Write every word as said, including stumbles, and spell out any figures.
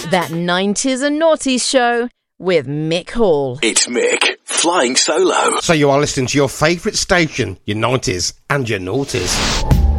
That nineties and Noughties show with Mick Hall. It's Mick, flying solo. So you are listening to your favourite station, your nineties and your noughties.